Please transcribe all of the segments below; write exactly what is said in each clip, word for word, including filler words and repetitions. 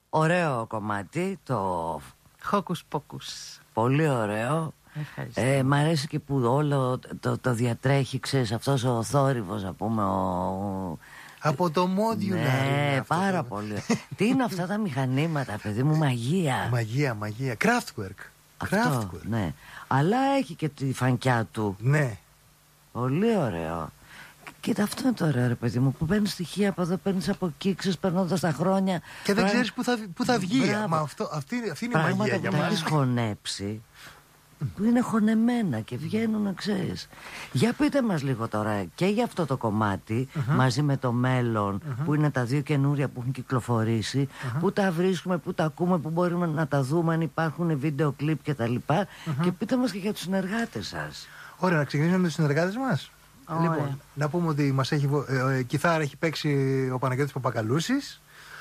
Ωραίο κομμάτι, το Hocus Pocus. Πολύ ωραίο. Ε, μ' αρέσει και που όλο το, το διατρέχει, ξέρεις, αυτός ο θόρυβος, να πούμε, ο... Από το modular. Ναι, πάρα το... πολύ. Τι είναι αυτά τα μηχανήματα, παιδί μου, μαγεία. Μαγεία, μαγεία. Kraftwerk. Αυτό, Kraftwerk. ναι. Αλλά έχει και τη φανκιά του. Ναι. Πολύ ωραίο. Κοίτα, αυτό είναι το ωραίο, ρε παιδί μου, που παίρνει στοιχεία από εδώ, παίρνει από εκεί, ξέρεις, περνώντας τα χρόνια. Και δεν ξέρεις που θα, που θα βγει. Μπράβο. Μα αυτό, αυτή, αυτή είναι η μαγεία για πράγματα που μας. έχεις χωνέψει, που είναι χωνεμένα και βγαίνουν, να ξέρεις. Για πείτε μας λίγο τώρα και για αυτό το κομμάτι, uh-huh. μαζί με το μέλλον, uh-huh. που είναι τα δύο καινούρια που έχουν κυκλοφορήσει, uh-huh. που τα βρίσκουμε, που τα ακούμε, που μπορούμε να τα δούμε, αν υπάρχουν βίντεο κλιπ και τα λοιπά. Uh-huh. Και πείτε μας και για τους συνεργάτες σας. Ωραία, να ξεκινήσουμε με τους συνεργάτες μας. Ωραία. Λοιπόν, να πούμε ότι μας έχει, ε, κιθάρα έχει παίξει ο Παναγιώτης Παπακαλούσης,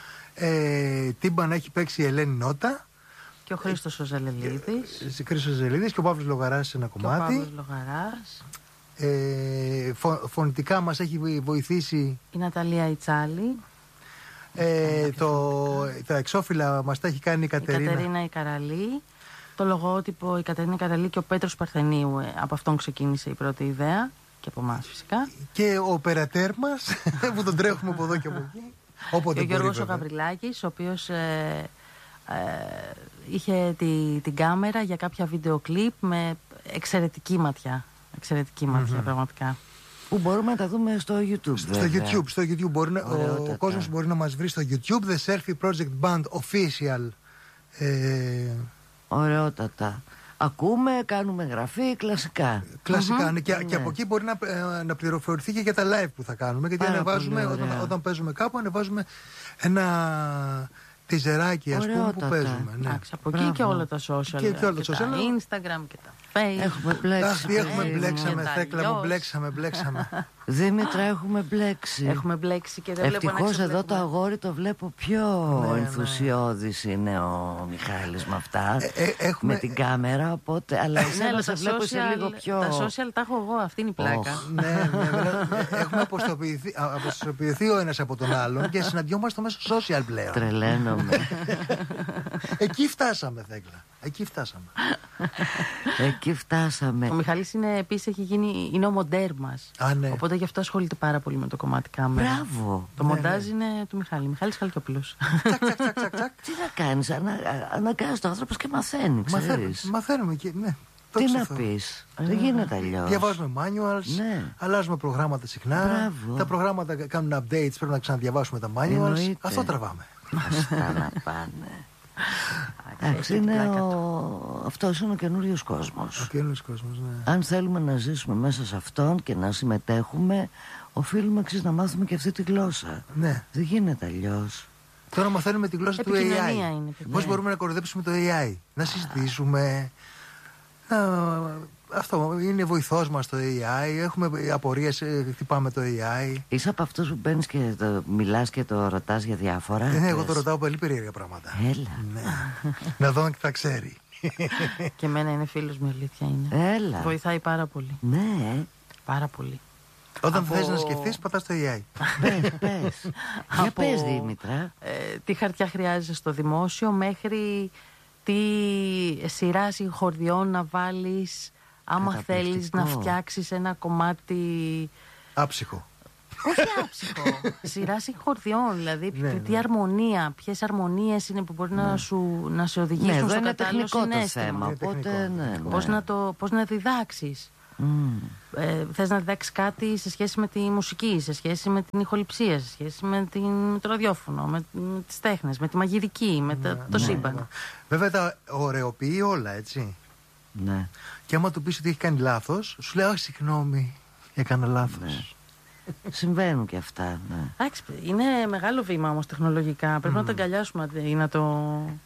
ε, τίμπαν έχει παίξει η Ελένη Νότα και ο Χρήστος ο Ζελελίδης, ε, Χρήστος ο Ζελελίδης και ο Παύλος Λογαράς σε ένα κομμάτι. Και ο Παύλος Λογαράς. Ε, φω, φωνητικά μας έχει βοηθήσει η Ναταλία Ιτσάλη. ε, το, τα εξώφυλλα μας τα έχει κάνει η Κατερίνα. Η Κατερίνα η Καραλή. Το λογότυπο η Κατερίνα Καραλή και ο Πέτρος Παρθενίου, ε, από αυτόν ξεκίνησε η πρώτη ιδέα. Και από εμάς φυσικά. Και ο οπερατέρ μας που τον τρέχουμε από εδώ και από εκεί. Όποτε και ο Γιώργος μπορεί, ο Γαβριλάκης, ο οποίος ε, ε, είχε τη, την κάμερα για κάποια βίντεο κλιπ με εξαιρετική ματιά. Εξαιρετική ματιά, mm-hmm. πραγματικά. Που μπορούμε να τα δούμε στο YouTube. Στο βέβαια. YouTube, στο YouTube μπορεί να, ο, ο κόσμος μπορεί να μας βρει στο YouTube The Selfie Project Band Official. Ε, Ωραιότατα. Ακούμε, κάνουμε γραφή, κλασικά. Κλασικά, Mm-hmm. και, ναι. και από εκεί μπορεί να, να πληροφορηθεί και για τα live που θα κάνουμε. Γιατί Πάρα ανεβάζουμε, όταν, όταν παίζουμε κάπου, ανεβάζουμε ένα τιζεράκι, ας πούμε, που παίζουμε. Ναι. Άξι, από εκεί και όλα τα social. Και, και όλα και τα, τα Instagram και τα Facebook. Έχουμε μπλέξει. Αχ, τι έχουμε μπλέξαμε, Θέκλα μου, μπλέξαμε, μπλέξαμε. Δήμητρα, έχουμε μπλέξει. Έχουμε μπλέξει και δεν βλέπω να ευτυχώς εδώ το αγόρι το βλέπω πιο ναι, ενθουσιώδης ναι. είναι ο Μιχάλης με αυτά. Ε, ε, έχουμε... Με την κάμερα, οπότε. Αλλά εσένα ναι, σε βλέπω σε λίγο πιο. Τα social τα έχω εγώ, αυτή είναι η πλάκα. Oh. ναι, ναι, ναι, έχουμε αποστοποιηθεί ο ένας από τον άλλον και συναντιόμαστε μέσα στο social πλέον. Τρελαίνομαι. Εκεί φτάσαμε, Θέκλα. Εκεί φτάσαμε. Εκεί φτάσαμε. Ο Μιχάλης είναι επίσης έχει γίνει, είναι ο μοντέρ μας. Α, ναι. Οπότε γι' αυτό ασχολείται πάρα πολύ με το κομμάτι κάμερα. Μπράβο. Το ναι, μοντάζ ναι. είναι του Μιχάλη. Μιχάλης Χαλκιόπουλος. Τσακ, τσακ, τσακ, τσακ, τσακ. Τι να κάνεις, ανα, αναγκάζει το άνθρωπος και μαθαίνει, ξέρεις. Μαθαίνουμε, μαθαίνουμε και, ναι. Τι να πεις, δεν γίνεται αλλιώς. Διαβάζουμε manuals, ναι. αλλάζουμε προγράμματα συχνά. Μπράβο. Τα προγράμματα κάνουν updates, πρέπει να ξαναδιαβάσουμε τα manuals. Εννοείται. Αυτό τραβάμε. Αυτά να πάνε. Εντάξει, είναι ο... αυτός είναι ο καινούριος κόσμος. Ο καινούριος κόσμος, ναι. Αν θέλουμε να ζήσουμε μέσα σε αυτόν και να συμμετέχουμε, οφείλουμε εξής να μάθουμε και αυτή τη γλώσσα. Ναι. Δεν γίνεται αλλιώς. Τώρα μαθαίνουμε τη γλώσσα του έι άι. Είναι, πώς ναι. μπορούμε να κοροϊδέψουμε το έι άι, να συζητήσουμε. Να... Αυτό είναι βοηθός μας το έι άι. Έχουμε απορίες, χτυπάμε το έι άι. Είσαι από αυτούς που μπαίνεις και το μιλάς και το ρωτάς για διάφορα. Ναι, εγώ το ρωτάω πολύ περίεργα πράγματα. Έλα. Ναι. Να δω αν θα ξέρει. Και εμένα είναι φίλος μου, αλήθεια είναι. Έλα. Βοηθάει πάρα πολύ. Ναι. Πάρα πολύ. Όταν από... θες να σκεφτείς, πατάς το έι άι. Πες, πες. Για από... πες, Δήμητρα. Ε, τι χαρτιά χρειάζεσαι στο δημόσιο, μέχρι τι σειρά συγχωριών να βάλεις, άμα θέλεις να φτιάξεις ένα κομμάτι άψυχο. Όχι άψυχο. Σειρά συγχωριών, δηλαδή ναι, τι ναι. αρμονία, ποιες αρμονίες είναι που μπορεί ναι. να, σου, να σε οδηγήσουν ναι, στο είναι κατάλληλο συναίσθημα. Θέμα, οπότε, ναι, ναι. Πώς, να το, πώς να διδάξεις. Mm. Ε, θες να διδάξεις κάτι σε σχέση με τη μουσική, σε σχέση με την ηχοληψία, σε σχέση με, την, με το ραδιόφωνο, με, με τις τέχνες, με τη μαγειρική, με ναι, το, το ναι, σύμπαν. Ναι. Βέβαια τα ωραιοποιεί όλα, έτσι. Ναι. Και άμα του πεις ότι έχει κάνει λάθος, σου λέει, αχ, συγγνώμη, έκανα λάθος. Ναι. Συμβαίνουν και αυτά, ναι. Εντάξει, είναι μεγάλο βήμα όμως τεχνολογικά. Πρέπει mm. να το αγκαλιάσουμε ή να το...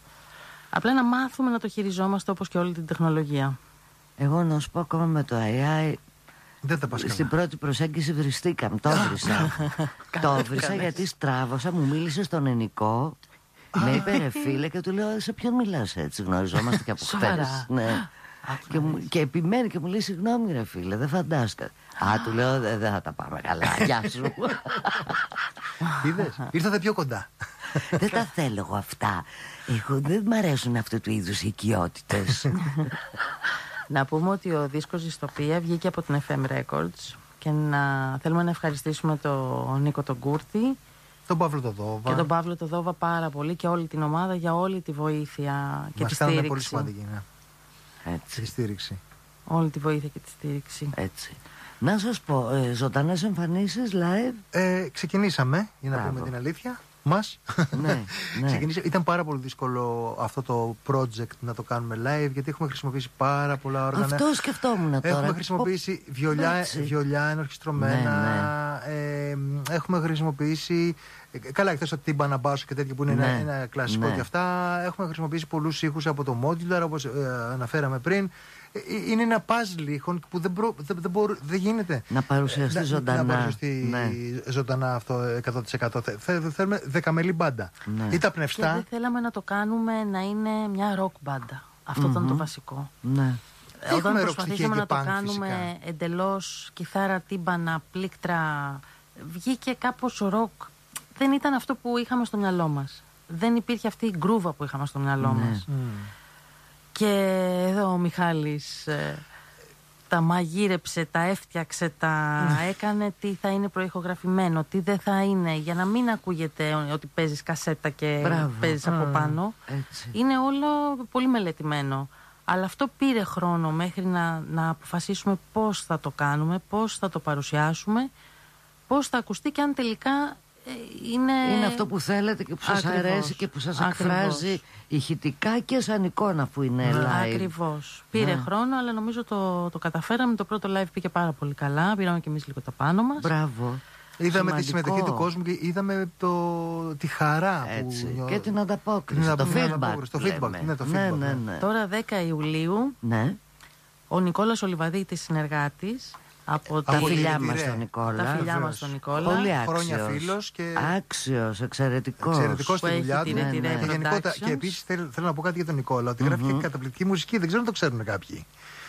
Απλά να μάθουμε να το χειριζόμαστε όπως και όλη την τεχνολογία. Εγώ να σου πω ακόμα με το έι άι. Δεν τα πας στην καλά. πρώτη προσέγγιση βριστήκαμε. Το έβρισα. Το έβρισα γιατί στράβωσα, μου μίλησε στον ενικό. Με είπε ρε φίλε και του λέω σε ποιον μιλάς έτσι, γνωριζόμαστε και από χθες. Ναι. Και, μου, και επιμένει και μου λέει συγγνώμη ρε φίλε, δεν φαντάστηκα. Α, του λέω δεν θα τα πάμε καλά. Γεια σου. Είδες, ήρθατε πιο κοντά. Δεν τα θέλω εγώ αυτά. Εγώ δεν μ' αρέσουν αυτού του είδους οι οικειότητες. Να πούμε ότι ο δίσκος Δυστοπία βγήκε από την εφ εμ Records και να θέλουμε να ευχαριστήσουμε τον Νίκο τον Κούρτη, τον Παύλο το Δόβα και τον Παύλο το Δόβα πάρα πολύ και όλη την ομάδα για όλη τη βοήθεια και μας τη στήριξη. Μας πολύ σημαντική, ναι. Έτσι. Τη στήριξη. Όλη τη βοήθεια και τη στήριξη. Έτσι. Να σας πω, ε, ζωντανές εμφανίσεις live. Ε, ξεκινήσαμε, για να Μπράβο. πούμε την αλήθεια. Μας. Ναι, ναι. Ήταν πάρα πολύ δύσκολο αυτό το project να το κάνουμε live, γιατί έχουμε χρησιμοποιήσει πάρα πολλά όργανα. Αυτό σκεφτόμουν τώρα. Έχουμε χρησιμοποιήσει βιολιά, βιολιά ενορχιστρωμένα. Ναι, ναι. Ε, έχουμε χρησιμοποιήσει. Καλά, εκτός από τύμπανα, μπάσο και τέτοια που είναι Ναι, ένα, ένα κλασικό ναι. και αυτά. Έχουμε χρησιμοποιήσει πολλούς ήχους από το modular, όπως ε, αναφέραμε πριν. Ε, είναι ένα puzzle ήχων που δεν, προ, δεν, δεν, μπορώ, δεν γίνεται να παρουσιαστεί να, ζωντανά. να παρουσιαστεί ναι. ζωντανά αυτό εκατό τοις εκατό. Θε, θέλουμε δεκαμελή μπάντα. Ναι. Ή τα Και πνευστά. δεν θέλαμε να το κάνουμε να είναι μια rock μπάντα. Αυτό mm-hmm. ήταν το βασικό. Ναι. Όταν Έχουμε προσπαθήσαμε να και punk, το κάνουμε φυσικά. εντελώς κιθάρα, τύμπανα, πλήκτρα, βγήκε κάπως ροκ. Δεν ήταν αυτό που είχαμε στο μυαλό μας. Δεν υπήρχε αυτή η γκρούβα που είχαμε στο μυαλό Ναι. μας. Mm. Και εδώ ο Μιχάλης ε, τα μαγείρεψε, τα έφτιαξε, τα έκανε τι θα είναι προηχογραφημένο, τι δεν θα είναι, για να μην ακούγεται ότι παίζεις κασέτα και Μπράβο. παίζεις από πάνω. Έτσι. Είναι όλο πολύ μελετημένο. Αλλά αυτό πήρε χρόνο μέχρι να, να αποφασίσουμε πώς θα το κάνουμε, πώς θα το παρουσιάσουμε, πώς θα ακουστεί και αν τελικά ε, είναι... Είναι αυτό που θέλετε και που σας Ακριβώς. αρέσει και που σας Ακριβώς. εκφράζει ηχητικά και σαν εικόνα αφού είναι live. Ακριβώς. Πήρε Ναι. χρόνο, αλλά νομίζω το, το καταφέραμε. Το πρώτο live πήγε πάρα πολύ καλά. Πήραμε και εμείς λίγο τα πάνω μας. Μπράβο. Είδαμε τη Σημαντικό. συμμετοχή του κόσμου και είδαμε το, τη χαρά Έτσι. που νιώ... Και την ανταπόκριση. την Το την feedback. ανταπόκριση, το feedback, λέμε. ναι, το ναι, feedback, ναι, ναι. ναι. Τώρα δέκα Ιουλίου Ναι. ο Νικόλας Ολιβαδίτης, συνεργάτης από Τα τη- φιλιά Πολύτηρε. μας στον Νικόλα. τα φιλιά βεβαίως. μας στον Νικόλα. Πολύ Χρόνια άξιος. φίλος και Άξιος, εξαιρετικός. εξαιρετικός που στη έχει δουλειά τη του. Re Re Και, γενικότερα, Productions. και επίσης θέλω, θέλω να πω κάτι για τον Νικόλα, ότι γράφει και καταπληκτική μουσική, δεν ξέρω αν το ξέρουν κάποιοι.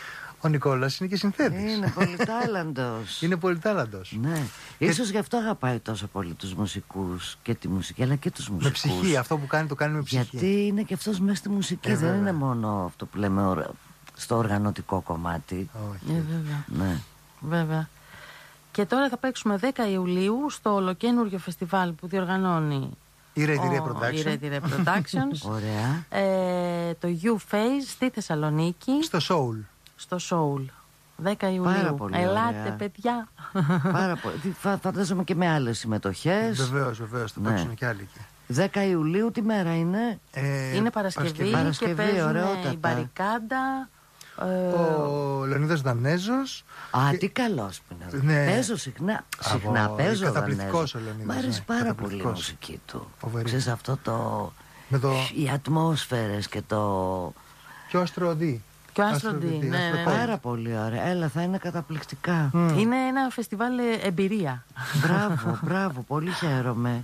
Ο Νικόλας είναι και συνθέτης. Είναι πολυτάλαντος. Είναι πολυτάλαντος. Ναι. Ίσως γι' αυτό αγαπάει τόσο πολύ τους μουσικούς και τη μουσική, αλλά και τους Με μουσικούς. ψυχή, αυτό που κάνει το κάνει με ψυχή. Γιατί είναι και αυτός μέσα στη μουσική, Ε, δεν βέβαια. είναι μόνο αυτό που λέμε ωρα- στο οργανωτικό κομμάτι. Όχι. Ε, βέβαια. Ναι. Βέβαια. Και τώρα θα παίξουμε δέκα Ιουλίου στο ολοκένουργιο φεστιβάλ που διοργανώνει Η Red ο- Ray η Production. Red Ray Productions. Ωραία. ε, το U-Phase στη Θεσσαλονίκη, Στο Soul. στο Soul. δέκα Ιουλίου. Πάρα πολύ Ελάτε, ωραία. παιδιά. Πάρα πολύ. Τι, φα- Φαντάζομαι και με άλλες συμμετοχές. Βεβαίως, βεβαίως, θα Ναι. παίξουν και άλλοι εκεί. δέκα Ιουλίου τι μέρα είναι? Ε, Είναι Παρασκευή, Παρασκευή, και παίζουν ωραιότατα. η Μπαρικάντα. ε, Ο Λεωνίδας Δανέζος. Α, και- τι καλός που είναι. Ναι. Παίζω συχνά. Συχνά Από- παίζω καταπληκτικός Δανέζο. ο Λεωνίδας, Μ' αρέσει ναι, πάρα πολύ η καταπληκτικός. μουσική του. Φοβερή. Ξέρεις αυτό το... Με το... Οι ατμόσφαιρες και το... Και ο Αστροδί. Και ο Άστροντι, ναι, ναι, ναι. Πάρα πολύ ωραία. Έλα, θα είναι καταπληκτικά. Είναι ένα φεστιβάλ ε, εμπειρία. Μπράβο, μπράβο, πολύ χαίρομαι.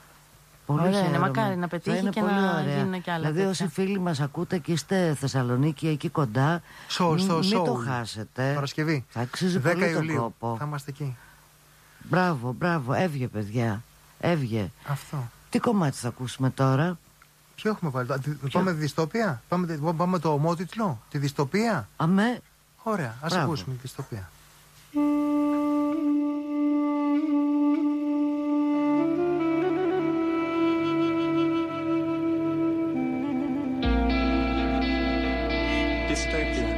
Πολύ Ωραία είναι, χαίρομαι. μακάρι να πετύχει Θα είναι και πολύ να ωραία. γίνουν και άλλα Δηλαδή, τέτοια. όσοι φίλοι μας ακούτε και είστε Θεσσαλονίκη εκεί κοντά, Στο, μ- στο μην Soul. το χάσετε. Παρασκευή. Θα αξίζει δέκα πολύ τον Ιουλίου. κόπο. Θα είμαστε εκεί. Μπράβο, μπράβο, έβγε παιδιά. Έβγε. Αυτό. Τι κομμάτι θα ακούσουμε τώρα? Ποιο έχουμε βάλει. Α, τη- Πάμε τη δυστοπία. Πάμε, πάμε το ομότιτλο. Τη δυστοπία. Αμέ. Ωραία. Ας Μπράβο. ακούσουμε τη δυστοπία. Dystopia.